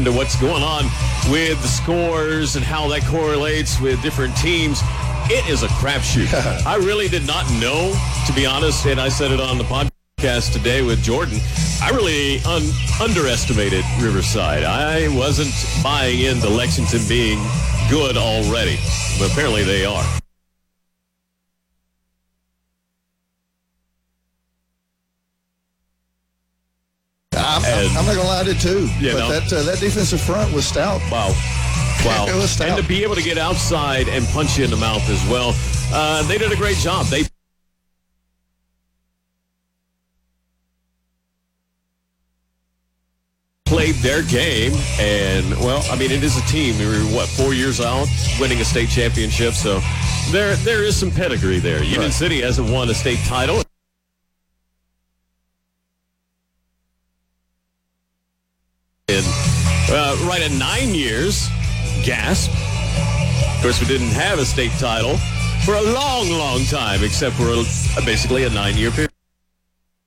into what's going on with the scores and how that correlates with different teams, it is a crapshoot. I really did not know, to be honest, and I said it on the podcast today with Jordan, I really underestimated Riverside. I wasn't buying into Lexington being good already, but apparently they are. I'm not going to lie to too. Yeah, but that defensive front was stout. Wow. It was stout. And to be able to get outside and punch you in the mouth as well, they did a great job. They played their game, and, well, I mean, it is a team. We were, 4 years out, winning a state championship, so there is some pedigree there. Union City hasn't won a state title. In right at 9 years, gasp. Of course, we didn't have a state title for a long, long time, except for basically a 9-year period.